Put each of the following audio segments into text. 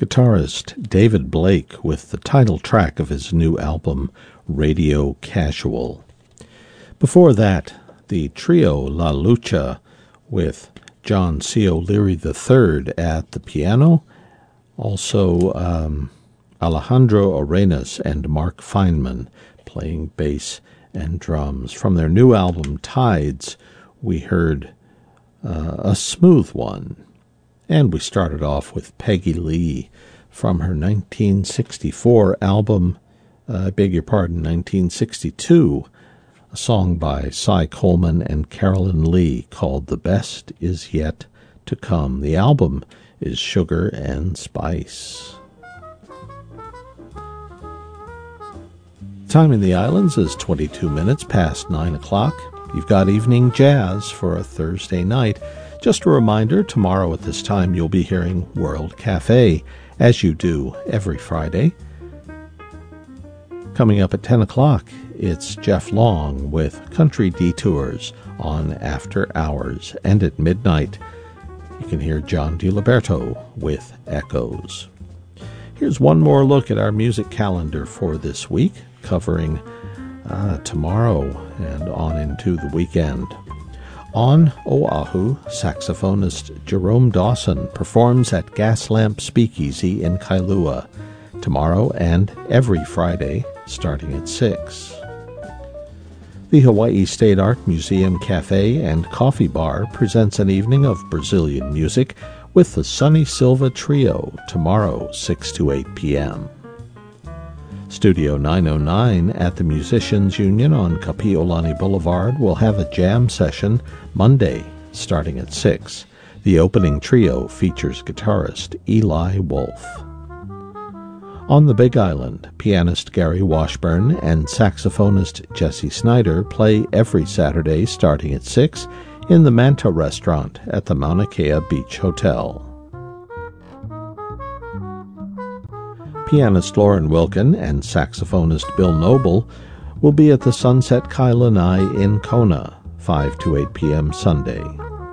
Guitarist David Blake with the title track of his new album, Radio Casual. Before that, the trio La Lucha with John C. O'Leary III at the piano, also Alejandro Arenas and Mark Feynman playing bass and drums. From their new album, Tides, we heard a smooth one. And we started off with Peggy Lee from her 1964 album, 1962, a song by Cy Coleman and Carolyn Lee called The Best Is Yet to Come. The album is Sugar and Spice. Time in the islands is 22 minutes past 9 o'clock. You've got Evening Jazz for a Thursday night. Just a reminder, tomorrow at this time you'll be hearing World Cafe, as you do every Friday. Coming up at 10 o'clock, it's Jeff Long with Country Detours on After Hours. And at midnight, you can hear John DiLiberto with Echoes. Here's one more look at our music calendar for this week, covering tomorrow and on into the weekend. On Oahu, saxophonist Jerome Dawson performs at Gaslamp Speakeasy in Kailua tomorrow and every Friday starting at 6. The Hawaii State Art Museum Cafe and Coffee Bar presents an evening of Brazilian music with the Sonny Silva Trio tomorrow 6 to 8 p.m. Studio 909 at the Musicians Union on Kapi'olani Boulevard will have a jam session Monday starting at 6. The opening trio features guitarist Eli Wolf. On the Big Island, pianist Gary Washburn and saxophonist Jesse Snyder play every Saturday starting at 6 in the Manta Restaurant at the Mauna Kea Beach Hotel. Pianist Lauren Wilkin and saxophonist Bill Noble will be at the Sunset Kailanai in Kona, 5 to 8 p.m. Sunday.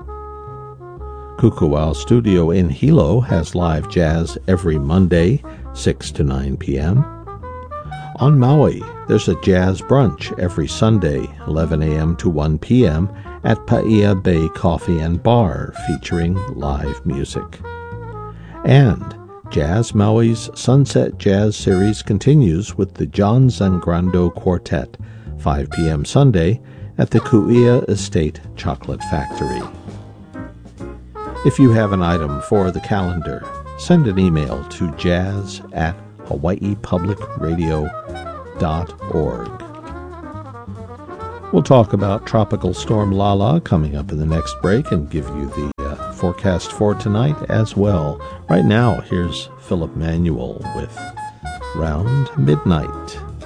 Kukuau Studio in Hilo has live jazz every Monday, 6 to 9 p.m. On Maui, there's a jazz brunch every Sunday, 11 a.m. to 1 p.m. at Paia Bay Coffee and Bar, featuring live music. And Jazz Maui's Sunset Jazz Series continues with the John Zangrando Quartet, 5 p.m. Sunday at the Kuia Estate Chocolate Factory. If you have an item for the calendar, send an email to jazz@hawaiipublicradio.org. We'll talk about Tropical Storm Lala coming up in the next break and give you the forecast for tonight as well. Right now, here's Philip Manuel with Round Midnight.